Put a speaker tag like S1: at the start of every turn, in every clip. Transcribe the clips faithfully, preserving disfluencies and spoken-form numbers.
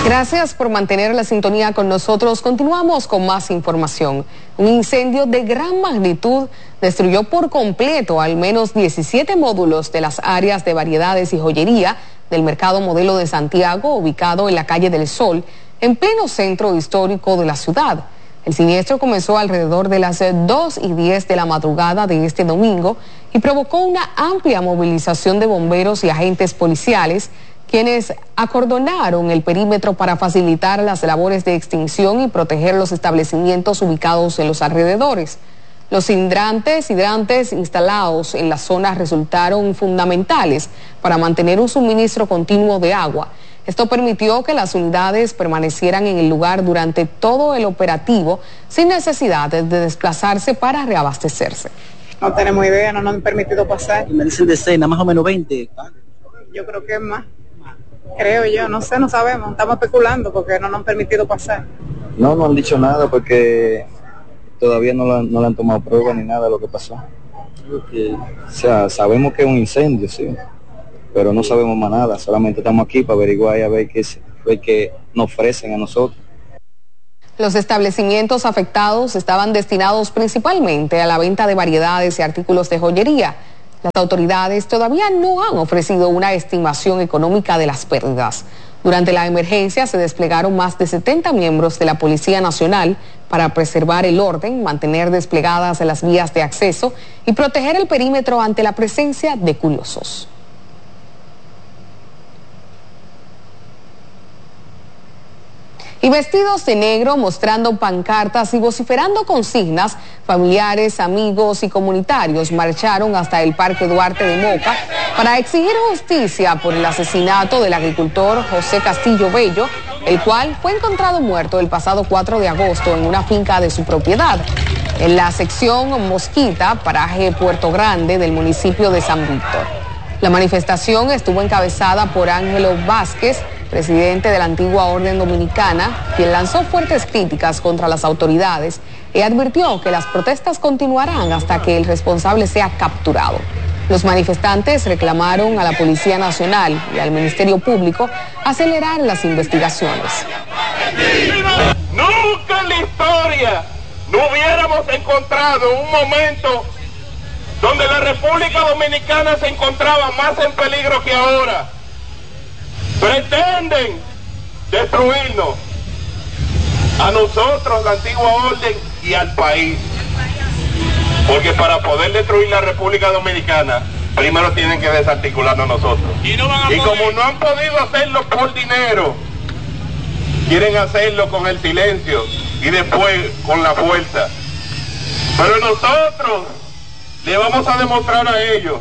S1: Gracias por mantener la sintonía con nosotros. Continuamos con más información. Un incendio de gran magnitud destruyó por completo al menos diecisiete módulos de las áreas de variedades y joyería del Mercado Modelo de Santiago, ubicado en la calle del Sol, en pleno centro histórico de la ciudad. El siniestro comenzó alrededor de las dos y diez de la madrugada de este domingo y provocó una amplia movilización de bomberos y agentes policiales, quienes acordonaron el perímetro para facilitar las labores de extinción y proteger los establecimientos ubicados en los alrededores. Los hidrantes, hidrantes instalados en la zona resultaron fundamentales para mantener un suministro continuo de agua. Esto permitió que las unidades permanecieran en el lugar durante todo el operativo sin necesidad de desplazarse para reabastecerse.
S2: No tenemos idea, no nos han permitido pasar.
S3: Me dicen decena, más o menos veinte.
S2: Yo creo que es más. Creo yo, no sé, no sabemos, estamos especulando porque no nos han permitido pasar.
S4: No, no han dicho nada porque todavía no, la, no le han tomado prueba ni nada de lo que pasó. Okay. O sea, sabemos que es un incendio, sí, pero no sabemos más nada, solamente estamos aquí para averiguar y a ver qué es lo que nos ofrecen a nosotros.
S1: Los establecimientos afectados estaban destinados principalmente a la venta de variedades y artículos de joyería. Las autoridades todavía no han ofrecido una estimación económica de las pérdidas. Durante la emergencia se desplegaron más de setenta miembros de la Policía Nacional para preservar el orden, mantener desplegadas las vías de acceso y proteger el perímetro ante la presencia de curiosos. Y vestidos de negro, mostrando pancartas y vociferando consignas, familiares, amigos y comunitarios marcharon hasta el Parque Duarte de Moca para exigir justicia por el asesinato del agricultor José Castillo Bello, el cual fue encontrado muerto el pasado cuatro de agosto en una finca de su propiedad, en la sección Mosquita, paraje Puerto Grande del municipio de San Víctor. La manifestación estuvo encabezada por Ángelo Vázquez, presidente de la antigua Orden Dominicana, quien lanzó fuertes críticas contra las autoridades y advirtió que las protestas continuarán hasta que el responsable sea capturado. Los manifestantes reclamaron a la Policía Nacional y al Ministerio Público acelerar las investigaciones.
S5: Nunca en la historia no hubiéramos encontrado un momento donde la República Dominicana se encontraba más en peligro que ahora. Pretenden destruirnos a nosotros, la antigua orden, y al país. Porque para poder destruir la República Dominicana, primero tienen que desarticularnos nosotros. Y, no van a y como no han podido hacerlo por dinero, quieren hacerlo con el silencio y después con la fuerza. Pero nosotros le vamos a demostrar a ellos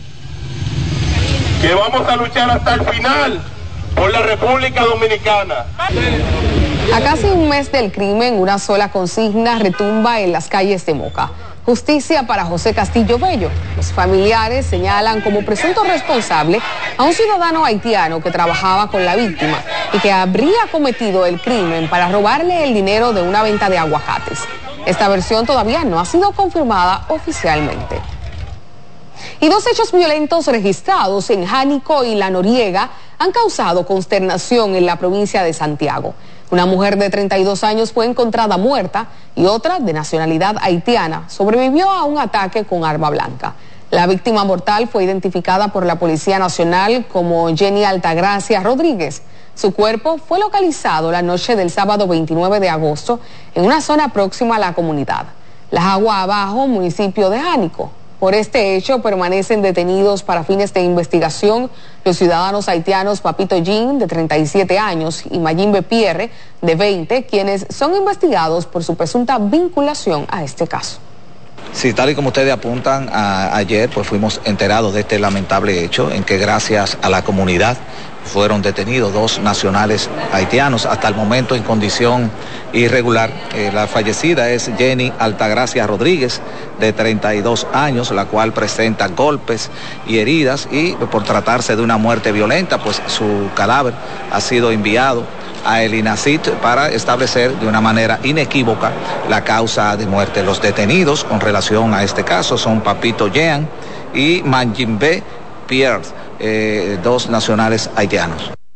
S5: que vamos a luchar hasta el final por la República Dominicana.
S1: A casi un mes del crimen, una sola consigna retumba en las calles de Moca. Justicia para José Castillo Bello. Los familiares señalan como presunto responsable a un ciudadano haitiano que trabajaba con la víctima y que habría cometido el crimen para robarle el dinero de una venta de aguacates. Esta versión todavía no ha sido confirmada oficialmente. Y dos hechos violentos registrados en Jánico y La Noriega han causado consternación en la provincia de Santiago. Una mujer de treinta y dos años fue encontrada muerta y otra, de nacionalidad haitiana, sobrevivió a un ataque con arma blanca. La víctima mortal fue identificada por la Policía Nacional como Jenny Altagracia Rodríguez. Su cuerpo fue localizado la noche del sábado veintinueve de agosto en una zona próxima a la comunidad Las Aguas Abajo, municipio de Jánico. Por este hecho permanecen detenidos para fines de investigación los ciudadanos haitianos Papito Jean, de treinta y siete años, y Mayimbe Pierre, de veinte, quienes son investigados por su presunta vinculación a este caso.
S6: Sí, tal y como ustedes apuntan, a, ayer pues fuimos enterados de este lamentable hecho en que gracias a la comunidad fueron detenidos dos nacionales haitianos, hasta el momento en condición irregular. Eh, la fallecida es Jenny Altagracia Rodríguez, de treinta y dos años, la cual presenta golpes y heridas, y por tratarse de una muerte violenta, pues su cadáver ha sido enviado a el INACIT para establecer de una manera inequívoca la causa de muerte. Los detenidos con relación a este caso son Papito Jean y Mayimbe Pierre, eh, dos nacionales haitianos.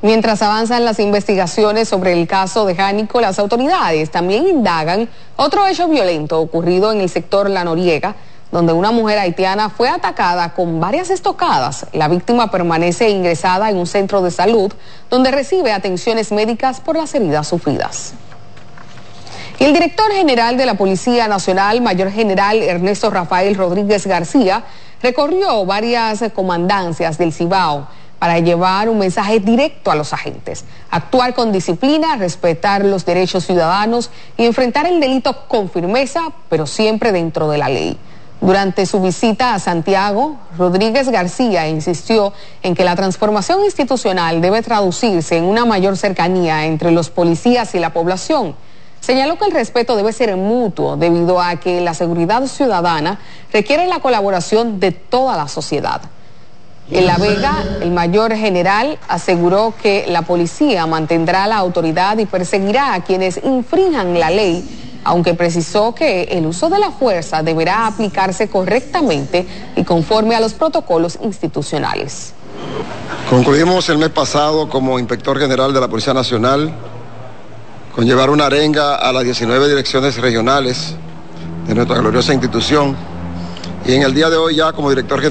S1: Mientras avanzan las investigaciones sobre el caso de Jánico, las autoridades también indagan otro hecho violento ocurrido en el sector La Noriega, donde una mujer haitiana fue atacada con varias estocadas. La víctima permanece ingresada en un centro de salud, donde recibe atenciones médicas por las heridas sufridas. Y el director general de la Policía Nacional, Mayor General Ernesto Rafael Rodríguez García, recorrió varias comandancias del Cibao para llevar un mensaje directo a los agentes: actuar con disciplina, respetar los derechos ciudadanos y enfrentar el delito con firmeza, pero siempre dentro de la ley. Durante su visita a Santiago, Rodríguez García insistió en que la transformación institucional debe traducirse en una mayor cercanía entre los policías y la población. Señaló que el respeto debe ser mutuo debido a que la seguridad ciudadana requiere la colaboración de toda la sociedad. En La Vega, el mayor general aseguró que la policía mantendrá la autoridad y perseguirá a quienes infrinjan la ley, aunque precisó que el uso de la fuerza deberá aplicarse correctamente y conforme a los protocolos institucionales.
S7: Concluimos el mes pasado como inspector general de la Policía Nacional con llevar una arenga a las diecinueve direcciones regionales de nuestra gloriosa institución, y en el día de hoy ya como director general